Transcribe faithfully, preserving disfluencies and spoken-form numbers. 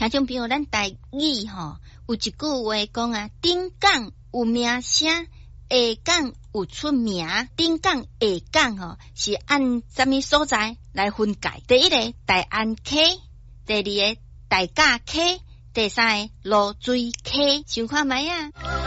听众朋友，咱台语吼有一句话讲啊，顶港有名声，下港有出名。顶港、下港吼是按什么所在来分界？第一个大安溪，第二个大甲溪，第三个露水溪。想看卖啊？